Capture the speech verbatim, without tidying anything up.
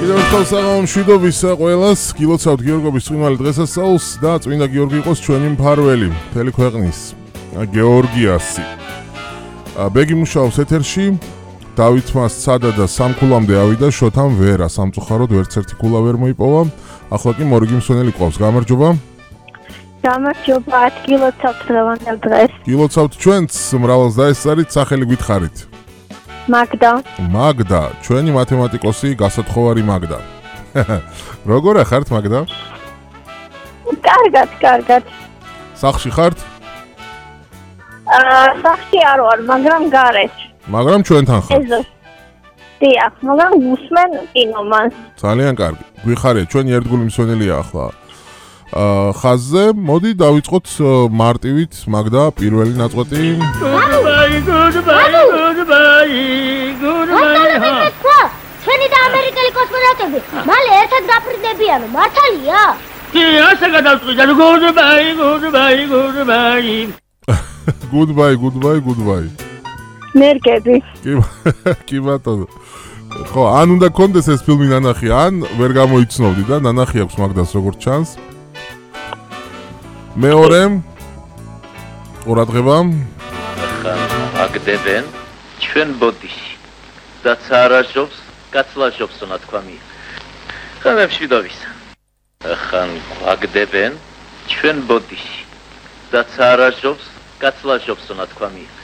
კიდევ ერთხელ საღამო მშვიდობისა ყველას, გილოცავთ გიორგობის წვიმალი დღესასწაულს და წმინდა გიორგი იყოს ჩვენი მფარველი, მთელი ქვეყნის გეორგიასი. ბეგი მუშაობს ეთერში, დავითმა სცადა და სამ ქულამდე ავიდა, შოთამ ვერა, სამწუხაროდ ვერც ერთი ქულა ვერ მოიპოვა. ახლა კი მორიგი მსვენელი ყავს. გამარჯობა. გამარჯობა, გილოცავთ დღევანდელ დღეს. გილოცავთ ჩვენც მრავალს დაესწარით, სახელი გითხარით. მაგდა. მაგდა, ჩვენი მათემატიკოსი, გასათხოვარი მაგდა. როგორ ახართ მაგდა? კარგად, კარგად. სახლში ხართ? აა, სახლში არ ვარ, მაგრამ გარეშე. მაგრამ ჩვენთან ხართ. ეზო. დიახ, მაგრამ გусმენ კინომანს. ძალიან კარგი. გვიხარია, ჩვენი ერთგული მსვენელია ახლა. აა, ხაზზე, მოდი დავიწყოთ მარტივით, მაგდა პირველი ნაწყვეტი. Goodbye, goodbye, goodbye, goodbye. ჩვენი და ამერიკელი კოსმონავტები მალე ერთად გაფრინდებიანო, მართალია? კი, ასე გადავწყვიტე. Goodbye, goodbye, goodbye. Goodbye, goodbye, goodbye. მერგები. კი, კი ბატონო. ხო, ან უნდა კონდეს ეს ფილმი ნანახი, ან ვერ გამოიცნობდი და ნანახი აქვს მაგდას როგორც ჩანს. მეორე ყურადღება აგდებენ ჩვენ ბოდიში და ცარაჟობს კაცლაჟობს უნდა თქვა მის ხანემ შვიდობისა ხან აგდებენ ჩვენ ბოდიში და ცარაჟობს კაცლაჟობს უნდა თქვა მის